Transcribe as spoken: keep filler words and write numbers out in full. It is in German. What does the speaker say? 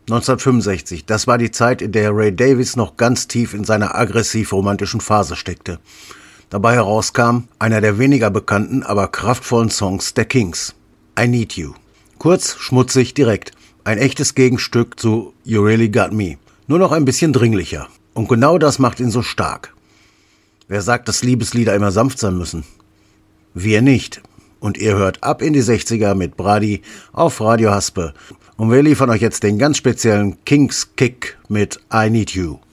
neunzehnhundertfünfundsechzig, das war die Zeit, in der Ray Davies noch ganz tief in seiner aggressiv-romantischen Phase steckte. Dabei herauskam einer der weniger bekannten, aber kraftvollen Songs der Kings, I Need You. Kurz, schmutzig, direkt. Ein echtes Gegenstück zu You Really Got Me. Nur noch ein bisschen dringlicher. Und genau das macht ihn so stark. Wer sagt, dass Liebeslieder immer sanft sein müssen? Wir nicht. Und ihr hört Ab in die sechziger mit Brady auf Radio Haspe. Und wir liefern euch jetzt den ganz speziellen Kings Kick mit I Need You.